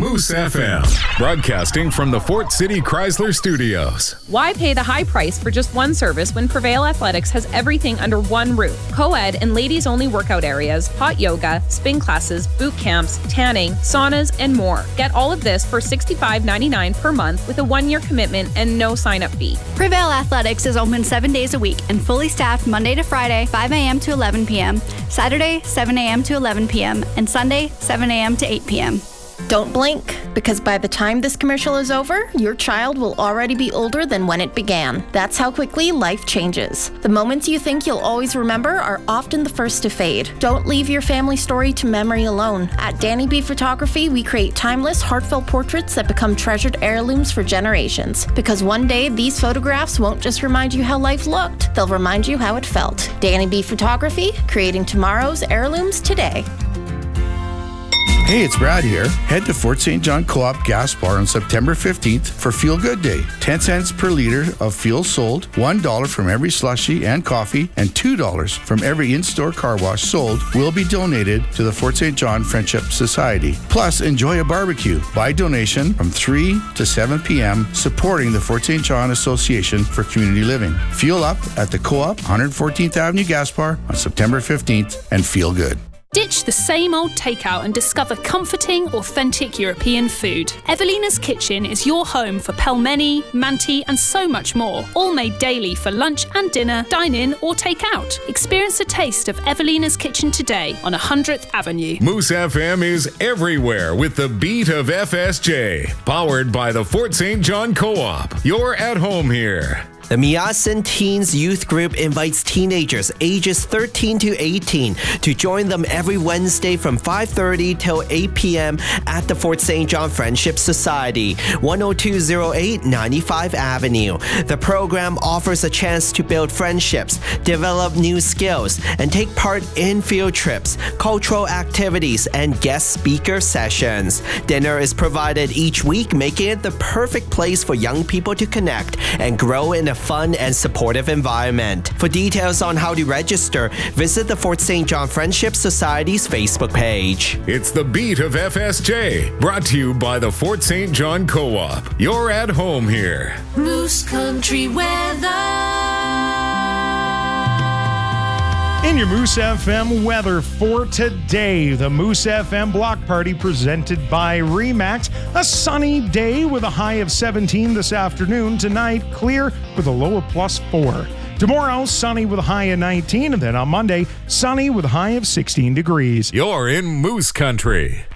Moose FM, broadcasting from the Fort City Chrysler Studios. Why pay the high price for just one service when Prevail Athletics has everything under one roof? Co-ed and ladies-only workout areas, hot yoga, spin classes, boot camps, tanning, saunas, and more. Get all of this for $65.99 per month with a 1-year commitment and no sign-up fee. Prevail Athletics is open 7 days a week and fully staffed Monday to Friday, 5 a.m. to 11 p.m., Saturday, 7 a.m. to 11 p.m., and Sunday, 7 a.m. to 8 p.m. Don't blink, because by the time this commercial is over, your child will already be older than when it began. That's how quickly life changes. The moments you think you'll always remember are often the first to fade. Don't leave your family story to memory alone. At Danny B Photography, we create timeless, heartfelt portraits that become treasured heirlooms for generations. Because one day, these photographs won't just remind you how life looked, they'll remind you how it felt. Danny B Photography, creating tomorrow's heirlooms today. Hey, it's Brad here. Head to Fort St. John Co-op Gas Bar on September 15th for Feel Good Day. 10 cents per liter of fuel sold, $1 from every slushie and coffee, and $2 from every in-store car wash sold will be donated to the Fort St. John Friendship Society. Plus, enjoy a barbecue by donation from 3 to 7 p.m. supporting the Fort St. John Association for Community Living. Fuel up at the Co-op 114th Avenue Gas Bar on September 15th and feel good. Ditch the same old takeout and discover comforting, authentic European food. Evelina's Kitchen is your home for pelmeni, manti, and so much more. All made daily for lunch and dinner, dine-in or take-out. Experience a taste of Evelina's Kitchen today on 100th Avenue. Moose FM is everywhere with the beat of FSJ. Powered by the Fort St. John Co-op. You're at home here. The Miyasan Teens Youth Group invites teenagers ages 13 to 18 to join them every Wednesday from 5:30 till 8 p.m. at the Fort St. John Friendship Society, 10208 95 Avenue. The program offers a chance to build friendships, develop new skills, and take part in field trips, cultural activities, and guest speaker sessions. Dinner is provided each week, making it the perfect place for young people to connect and grow in a fun and supportive environment. For details on how to register, visit the Fort St. John Friendship Society's Facebook page. It's the beat of FSJ, brought to you by the Fort St. John Co-op. You're at home here. Moose Country weather. In your Moose FM weather for today, the Moose FM Block Party presented by RE/MAX. A sunny day with a high of 17 this afternoon. Tonight, clear with a low of +4. Tomorrow, sunny with a high of 19. And then on Monday, sunny with a high of 16 degrees. You're in Moose Country.